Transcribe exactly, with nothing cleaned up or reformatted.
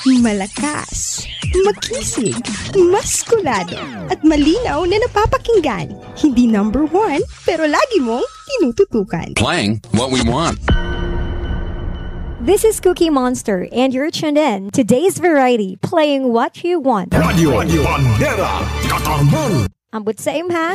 Malakas, makisig, maskulado, at malinaw na napapakinggan. Hindi number one, pero lagi mong tinututukan. Playing what we want. This is Cookie Monster, and you're tuned in to Today's Variety, playing what you want. Radio, Radio Bandera, Katarman. Ambot sa imha.